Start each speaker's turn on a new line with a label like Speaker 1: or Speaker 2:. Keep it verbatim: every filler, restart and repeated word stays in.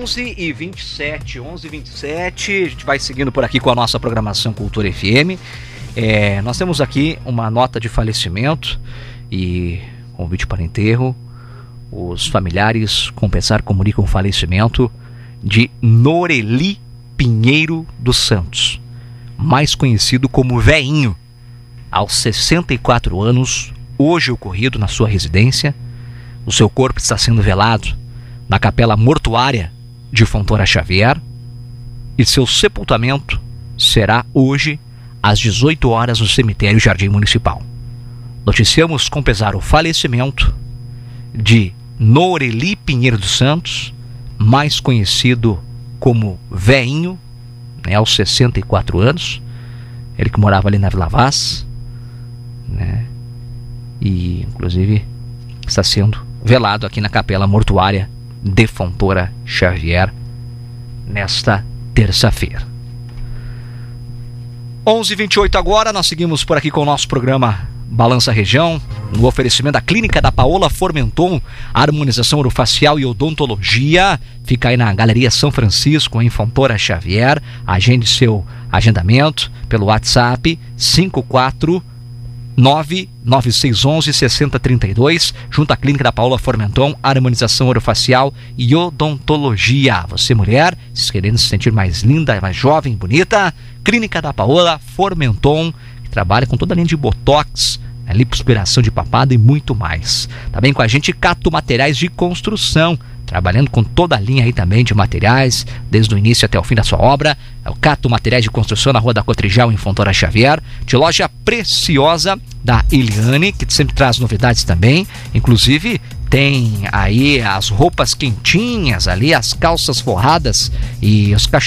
Speaker 1: onze e vinte e sete, onze e vinte e sete, a gente vai seguindo por aqui com a nossa programação Cultura F M. É, nós temos aqui uma nota de falecimento e convite para enterro. Os familiares com pesar comunicam o falecimento de Noreli Pinheiro dos Santos, mais conhecido como Veinho, aos sessenta e quatro anos, hoje ocorrido na sua residência. O seu corpo está sendo velado na capela mortuária de Fontoura Xavier e seu sepultamento será hoje às dezoito horas no cemitério Jardim Municipal. Noticiamos com pesar o falecimento de Noreli Pinheiro dos Santos, mais conhecido como Veinho, né, aos sessenta e quatro anos, ele que morava ali na Vila Vaz, né, e inclusive está sendo velado aqui na capela mortuária de Fontoura Xavier nesta terça-feira. onze e vinte e oito agora, nós seguimos por aqui com o nosso programa Balança Região, no oferecimento da Clínica da Paola Formenton, harmonização orofacial e odontologia. Fica aí na Galeria São Francisco, em Fontoura Xavier. Agende seu agendamento pelo WhatsApp cinco quatro nove nove seis um um seis zero três dois, junto à Clínica da Paola Formenton, harmonização orofacial e odontologia. Você, mulher, se querendo se sentir mais linda, mais jovem, bonita, Clínica da Paola Formenton, que trabalha com toda a linha de botox, né, lipoaspiração de papada e muito mais. Também com a gente Cato Materiais de Construção, trabalhando com toda a linha aí também de materiais, desde o início até o fim da sua obra. É o Cato Materiais de Construção, na Rua da Cotrijal, em Fontoura Xavier. De loja preciosa da Eliane, que sempre traz novidades também. Inclusive, tem aí as roupas quentinhas ali, as calças forradas e os cachorros